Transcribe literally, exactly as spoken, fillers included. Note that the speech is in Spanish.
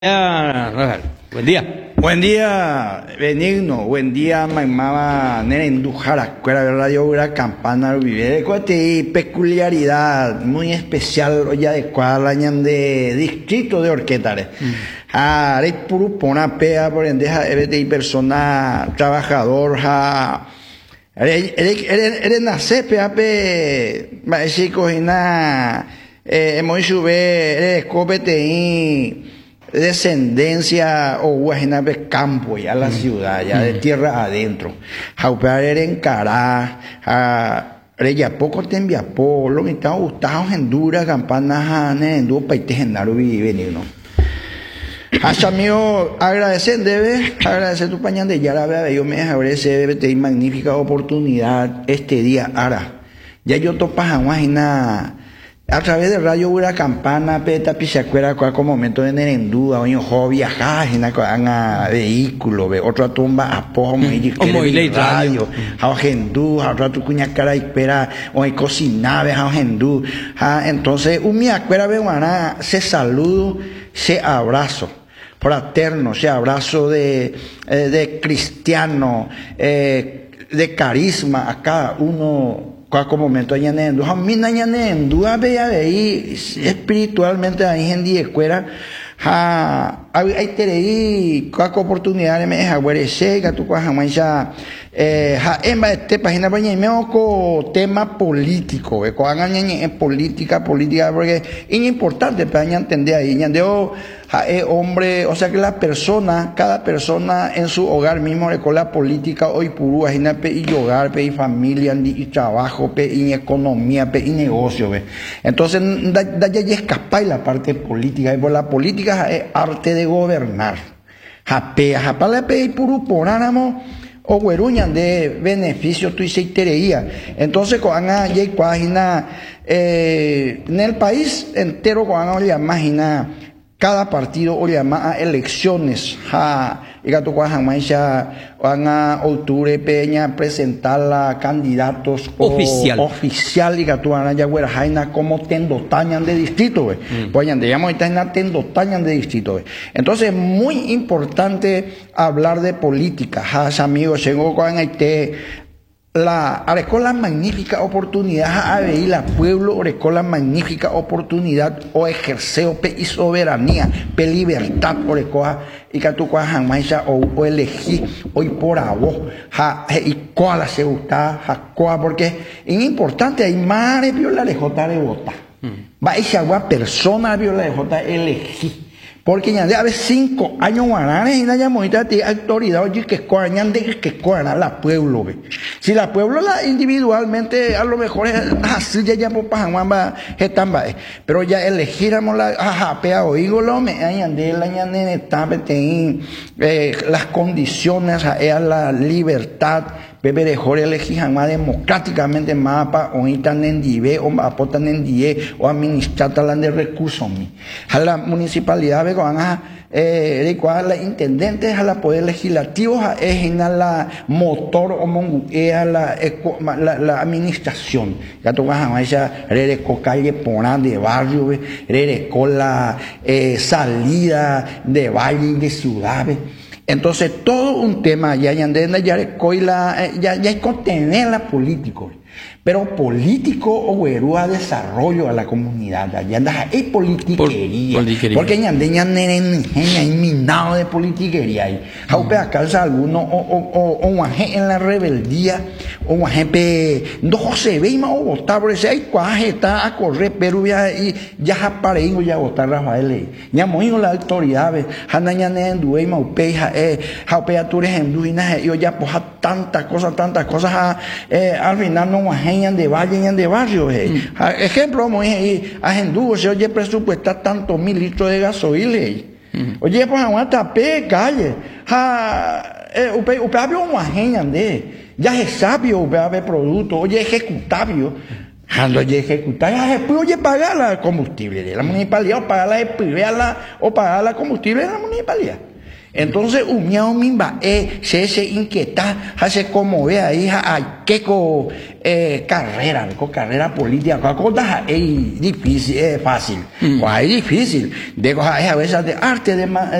Ah, buen día. Buen día, Benigno. Buen día, Maimaba Nerendujara. Cuera de Radio Ura Campana Vive. Cuate peculiaridad muy especial hoy adecuada la ñan de distrito de Orquetare. Ah, eres puro pona pea por endeja eres persona trabajador ha. Eres eres eres nace pea pe maesico ina eh hemos sube eres copete descendencia o guajina de campo ya la ciudad ya de tierra adentro jaupear en Cará a ya poco te envía po lo que está gustado en dura campana en du paite genaro venir no hasta amigo agradecer debe agradecer tu pañal de ya la vea yo me agradece esta magnífica oportunidad este día ahora ya yo topas a guajina a través de Radio Ura Campana, peta pichacuera, como momento de Nerendúa, o yo viajar, en a vehículo, ve otra tumba a pojo, muy radio, a gendú, a otra tu cuña cara y pera, o hay cocinave, a gendú, entonces, un miacuera ve guaná, se saludo, se abrazo. Fraterno, se abrazo de, eh, de cristiano, eh, de carisma a cada uno. Como momento añanendo, a mí añanendo, a ver ahí espiritualmente ahí en día escuela, ha hay tereí, cada oportunidad me deja ver ese, que tú cojas más ya, eh, ha en este página para me oco tema político, que cojan en política, política, porque es importante para entender ahí, ñandeo, eh, hombre, o sea que la persona, cada persona en su hogar mismo con la política hoy puru, ajena pe y hogar, pe y familia, y trabajo, pe y economía, pe y negocio, ve. Entonces, da, da ya escapar la parte política, y por la política es arte de gobernar. Japea, japala pe y puru poránamo, o güeruñan de beneficio tu y se tereía. Entonces, cuando hay página, eh, en el país entero, cuando hay imagina cada partido o llama a elecciones ha y gato cuaja van a octubre peña presentar la candidatos oficial oficial y gato van ya güera jaina como tendotañan de distrito ve mm. Pues ya digamos ahorita en la tendotañan de distrito ve. Entonces muy importante hablar de política ha amigos llegó con este la arecó la magnífica oportunidad a ver la pueblo arecó la magnífica oportunidad o ejerceo pe y soberanía pe libertad arecó y que tú jamás o, o elegí hoy por a vos ja y cuál se gusta ja cuál porque es importante hay más viola de jota de bota va esa agua persona viola de jota elegí. Porque ya de hace cinco años guaranes y ya monita de autoridad oye que escuaran de que escuaran la pueblo ve. Si la pueblo la individualmente a lo mejor es así ya ya por pajanguamba están va pero ya elegiramos la ajapea oigo lo me ayan de la ñane tabete eh las condiciones a la libertad bebe de jore elegir más democráticamente mapa o itan en dive o apotan en die o administrar talan de recursos mi a la municipalidad ve con a eh recuadra la intendente a la poder legislativo es en la motor o mongu a la, la la administración ya tú vas a esa rereco calle ponan de barrio ve rereco la eh, salida de valle de ciudad ve. Entonces, todo un tema, ya ya ya ya ya es contener la política, pero político o güerúa desarrollo a la comunidad, ya anda es politiquería, Por, politiquería. Porque ya anda ya hay minado de politiquería ahí, jaupe a causa alguno o o o o en la rebeldía o pe no se ve más o votar por ese hay cuaje está a correr pero ya y ya para ir ya votar Rafael ya muy la autoridad ve anda ya en duei maupe eh jaupe a tures en duina yo ya pues tantas cosas tantas cosas eh al final no ajeñan de valle y de barrio eh mm. Ejemplo muy a hendú se oye presupuestar tantos mil litros de gasoil mm. Oye pues aguanta pe calle ja eh upe upe había un ajeñan de ya es sabio ver producto, oye ejecutable, cuando oye ejecutar, oye pagar la combustible de la municipalidad o pagar la o pagar la combustible de la municipalidad. Entonces, un miao mimba, eh, se se inquieta, hace como ve ahí, hay que co, eh, carrera, co carrera política, co cosa es difícil, es fácil, mm. es difícil, de cosas a veces de arte de